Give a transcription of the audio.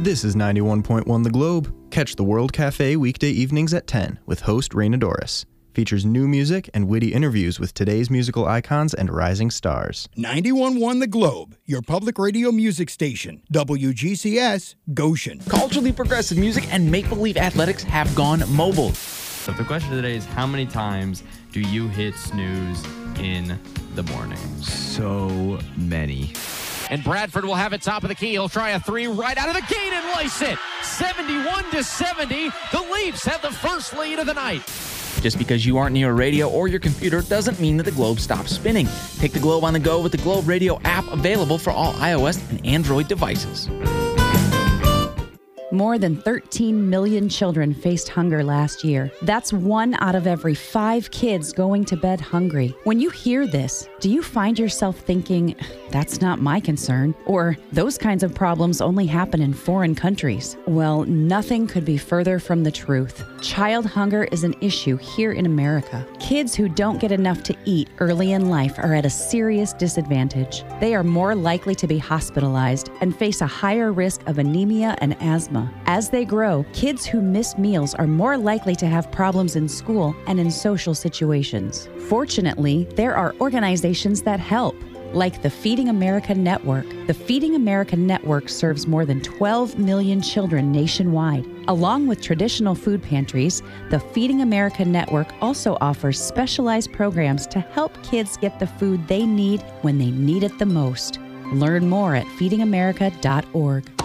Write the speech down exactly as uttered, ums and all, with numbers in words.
This is ninety-one point one The Globe. Catch the World Cafe weekday evenings at ten with host Raina Doris. Features new music and witty interviews with today's musical icons and rising stars. ninety-one point one The Globe, your public radio music station. W G C S, Goshen. Culturally progressive music and Make Believe Athletics have gone mobile. So the question of the day is, how many times do you hit snooze in the morning? So many. And Bradford will have it top of the key. He'll try a three right out of the gate and lace it. seventy-one to seventy. The Leafs have the first lead of the night. Just because you aren't near a radio or your computer doesn't mean that the Globe stops spinning. Take the Globe on the go with the Globe Radio app, available for all iOS and Android devices. More than thirteen million children faced hunger last year. That's one out of every five kids going to bed hungry. When you hear this, do you find yourself thinking, that's not my concern, or those kinds of problems only happen in foreign countries? Well, nothing could be further from the truth. Child hunger is an issue here in America. Kids who don't get enough to eat early in life are at a serious disadvantage. They are more likely to be hospitalized and face a higher risk of anemia and asthma. As they grow, kids who miss meals are more likely to have problems in school and in social situations. Fortunately, there are organizations that help, like the Feeding America Network. The Feeding America Network serves more than twelve million children nationwide. Along with traditional food pantries, the Feeding America Network also offers specialized programs to help kids get the food they need when they need it the most. Learn more at feeding america dot org.